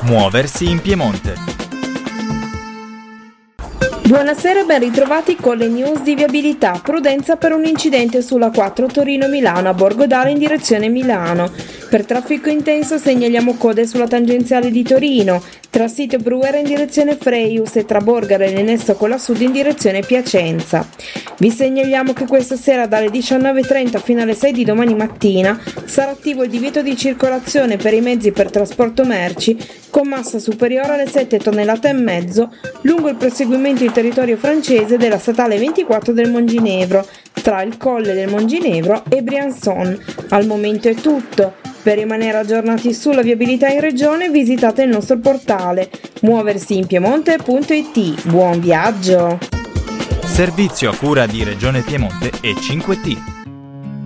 Muoversi in Piemonte. Buonasera e ben ritrovati con le news di viabilità. Prudenza per un incidente sulla 4 Torino-Milano a Borgodale in direzione Milano. Per traffico intenso segnaliamo code sulla tangenziale di Torino, tra Sito Brughere in direzione Freius e tra Borgara e Lenesto con la Sud in direzione Piacenza. Vi segnaliamo che questa sera dalle 19.30 fino alle 6 di domani mattina sarà attivo il divieto di circolazione per i mezzi per trasporto merci con massa superiore alle 7 tonnellate e mezzo lungo il proseguimento in territorio francese della statale 24 del Monginevro tra il Colle del Monginevro e Briançon. Al momento è tutto. Per rimanere aggiornati sulla viabilità in regione visitate il nostro portale muoversiinpiemonte.it. Buon viaggio! Servizio a cura di Regione Piemonte e 5T.